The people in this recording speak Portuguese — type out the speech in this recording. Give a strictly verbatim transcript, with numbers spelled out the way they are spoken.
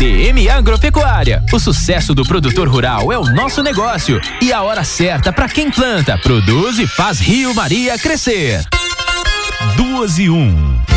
D M Agropecuária. O sucesso do produtor rural é o nosso negócio e a hora certa para quem planta, produz e faz Rio Maria crescer. Duas e um.